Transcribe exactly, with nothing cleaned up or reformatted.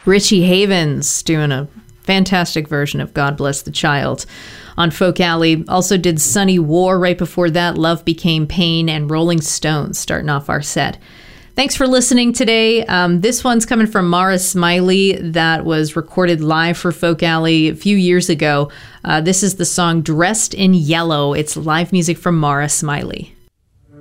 Richie Havens doing a fantastic version of God Bless the Child on Folk Alley. Also did Sunny War right before that, Love Became Pain, and Rolling Stones starting off our set. Thanks for listening today. Um, this one's coming from Mara Smiley that was recorded live for Folk Alley a few years ago. Uh, this is the song Dressed in Yellow. It's live music from Mara Smiley.